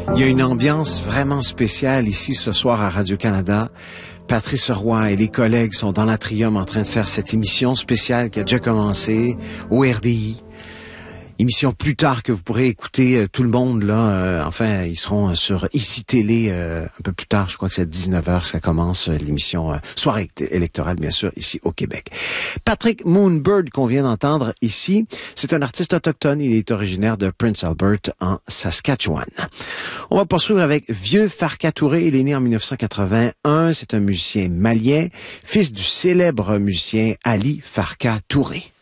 Il y a une ambiance vraiment spéciale ici ce soir à Radio-Canada. Patrice Roy et les collègues sont dans l'atrium en train de faire cette émission spéciale qui a déjà commencé au RDI. Émission plus tard que vous pourrez écouter tout le monde là. Enfin, ils seront sur ICI Télé un peu plus tard. Je crois que c'est à 19h ça commence l'émission soirée électorale, bien sûr, ici au Québec. Patrick Moonbird qu'on vient d'entendre ici, c'est un artiste autochtone. Il est originaire de Prince Albert en Saskatchewan. On va poursuivre avec Vieux Farka Touré. Il est né en 1981. C'est un musicien malien, fils du célèbre musicien Ali Farka Touré.